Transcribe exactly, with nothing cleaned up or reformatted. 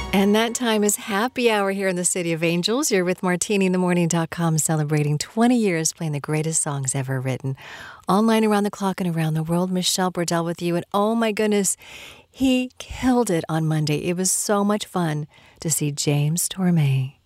And that time is happy hour here in the City of Angels. You're with Martini in the Morning dot com, celebrating twenty years playing the greatest songs ever written. Online, around the clock, and around the world, Michelle Burdell with you. And oh my goodness, he killed it on Monday. It was so much fun to see James Torme.